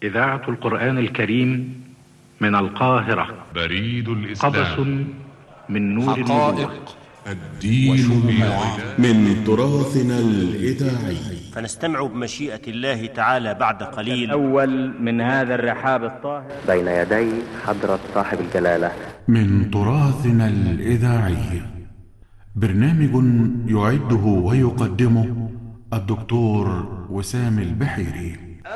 إذاعة القرآن الكريم من القاهرة. بريد الإسلام. قبس من نور حقائق الدين من تراثنا الإذاعي. فنستمع بمشيئة الله تعالى بعد قليل الأول من هذا الرحاب الطاهر بين يدي حضرة صاحب الجلالة من تراثنا الإذاعي، برنامج يعده ويقدمه الدكتور وسام البحيري.